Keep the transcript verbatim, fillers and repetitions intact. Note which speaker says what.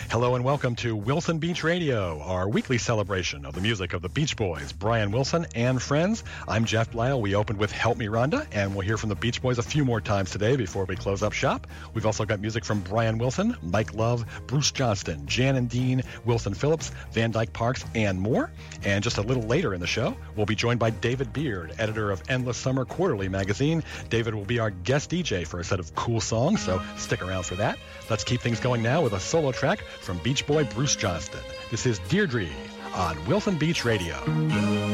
Speaker 1: Hello and welcome to Wilson Beach Radio, our weekly celebration of the music of the Beach Boys, Brian Wilson and friends. I'm Jeff Lyle. We opened with Help Me Rhonda, and we'll hear from the Beach Boys a few more times today before we close up shop. We've also got music from Brian Wilson, Mike Love, Bruce Johnston, Jan and Dean, Wilson Phillips, Van Dyke Parks, and more. And just a little later in the show, we'll be joined by David Beard, editor of Endless Summer Quarterly magazine. David will be our guest D J for a set of cool songs, so stick around for that. Let's keep things going now with a solo track from Beach Boy Bruce Johnston. This is Deirdre on Wilson Beach Radio.